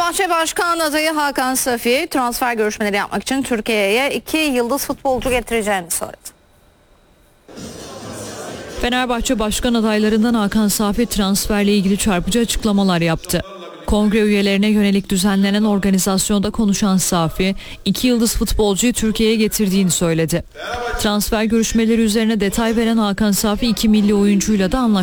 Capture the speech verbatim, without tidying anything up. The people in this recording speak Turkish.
Fenerbahçe Başkan adayı Hakan Safi transfer görüşmeleri yapmak için Türkiye'ye iki yıldız futbolcu getireceğini söyledi. Fenerbahçe Başkan adaylarından Hakan Safi transferle ilgili çarpıcı açıklamalar yaptı. Kongre üyelerine yönelik düzenlenen organizasyonda konuşan Safi, iki yıldız futbolcuyu Türkiye'ye getirdiğini söyledi. Transfer görüşmeleri üzerine detay veren Hakan Safi iki milli oyuncuyla da anlaştı.